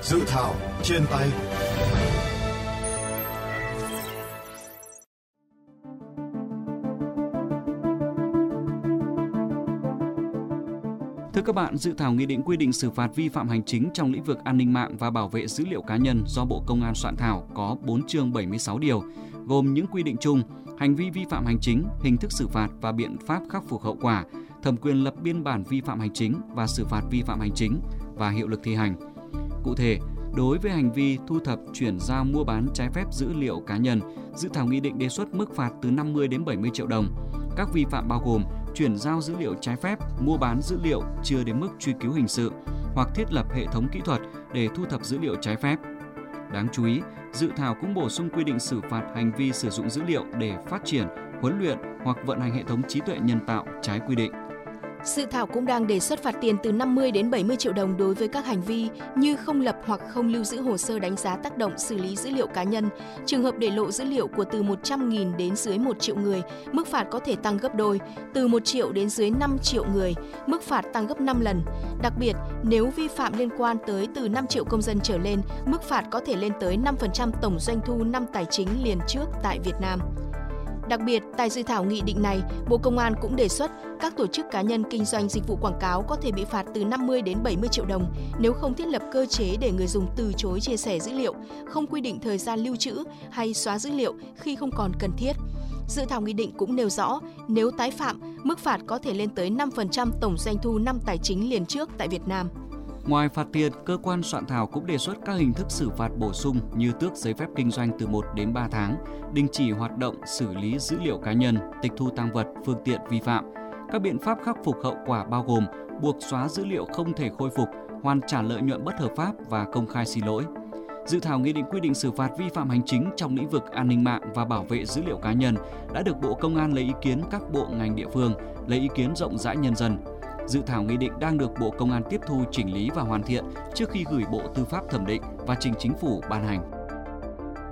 Dự thảo trên tay. Thưa các bạn, dự thảo nghị định quy định xử phạt vi phạm hành chính trong lĩnh vực an ninh mạng và bảo vệ dữ liệu cá nhân do Bộ Công an soạn thảo có 4 chương 76 điều, gồm những quy định chung, hành vi vi phạm hành chính, hình thức xử phạt và biện pháp khắc phục hậu quả, thẩm quyền lập biên bản vi phạm hành chính và xử phạt vi phạm hành chính và hiệu lực thi hành. Cụ thể, đối với hành vi thu thập, chuyển giao, mua bán trái phép dữ liệu cá nhân, dự thảo nghị định đề xuất mức phạt từ 50 đến 70 triệu đồng. Các vi phạm bao gồm chuyển giao dữ liệu trái phép, mua bán dữ liệu chưa đến mức truy cứu hình sự hoặc thiết lập hệ thống kỹ thuật để thu thập dữ liệu trái phép. Đáng chú ý, dự thảo cũng bổ sung quy định xử phạt hành vi sử dụng dữ liệu để phát triển, huấn luyện hoặc vận hành hệ thống trí tuệ nhân tạo trái quy định. Dự thảo cũng đang đề xuất phạt tiền từ 50 đến 70 triệu đồng đối với các hành vi như không lập hoặc không lưu giữ hồ sơ đánh giá tác động xử lý dữ liệu cá nhân. Trường hợp để lộ dữ liệu của từ 100.000 đến dưới 1 triệu người, mức phạt có thể tăng gấp đôi, từ 1 triệu đến dưới 5 triệu người, mức phạt tăng gấp 5 lần. Đặc biệt, nếu vi phạm liên quan tới từ 5 triệu công dân trở lên, mức phạt có thể lên tới 5% tổng doanh thu năm tài chính liền trước tại Việt Nam. Đặc biệt, tại dự thảo nghị định này, Bộ Công an cũng đề xuất các tổ chức cá nhân kinh doanh dịch vụ quảng cáo có thể bị phạt từ 50 đến 70 triệu đồng nếu không thiết lập cơ chế để người dùng từ chối chia sẻ dữ liệu, không quy định thời gian lưu trữ hay xóa dữ liệu khi không còn cần thiết. Dự thảo nghị định cũng nêu rõ, nếu tái phạm, mức phạt có thể lên tới 5% tổng doanh thu năm tài chính liền trước tại Việt Nam. Ngoài phạt tiền, cơ quan soạn thảo cũng đề xuất các hình thức xử phạt bổ sung như tước giấy phép kinh doanh từ 1 đến 3 tháng, đình chỉ hoạt động xử lý dữ liệu cá nhân, tịch thu tang vật, phương tiện vi phạm. Các biện pháp khắc phục hậu quả bao gồm buộc xóa dữ liệu không thể khôi phục, hoàn trả lợi nhuận bất hợp pháp và công khai xin lỗi. Dự thảo nghị định quy định xử phạt vi phạm hành chính trong lĩnh vực an ninh mạng và bảo vệ dữ liệu cá nhân đã được Bộ Công an lấy ý kiến các bộ ngành địa phương, lấy ý kiến rộng rãi nhân dân. Dự thảo nghị định đang được Bộ Công an tiếp thu chỉnh lý và hoàn thiện trước khi gửi Bộ Tư pháp thẩm định và trình Chính phủ ban hành.